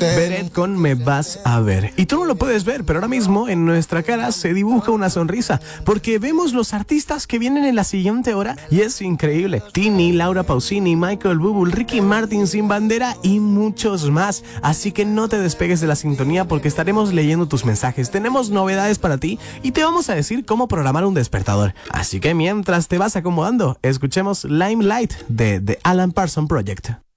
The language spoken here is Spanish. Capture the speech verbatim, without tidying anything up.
Beret con Me Vas a Ver. Y tú no lo puedes ver, pero ahora mismo en nuestra cara se dibuja una sonrisa, porque vemos los artistas que vienen en la siguiente hora y es increíble. Tini, Laura Pausini, Michael Bublé, Ricky Martin, Sin Bandera y muchos más. Así que no te despegues de la sintonía porque estaremos leyendo tus mensajes. Tenemos novedades para ti y te vamos a decir cómo programar un despertador. Así que mientras te vas acomodando, escuchemos Limelight de The Alan Parsons Project.